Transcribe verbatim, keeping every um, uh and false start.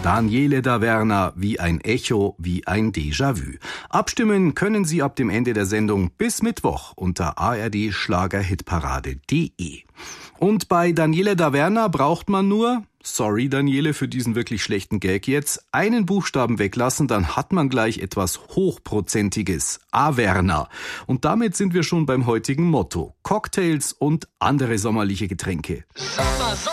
Daniele Daverna, wie ein Echo, wie ein Déjà-vu. Abstimmen können Sie ab dem Ende der Sendung bis Mittwoch unter a r d schlager-hitparade punkt d e. Und bei Daniele Daverna braucht man nur, sorry Daniele für diesen wirklich schlechten Gag jetzt, einen Buchstaben weglassen, dann hat man gleich etwas Hochprozentiges, Averna. Und damit sind wir schon beim heutigen Motto: Cocktails und andere sommerliche Getränke. Sommer, Sommer.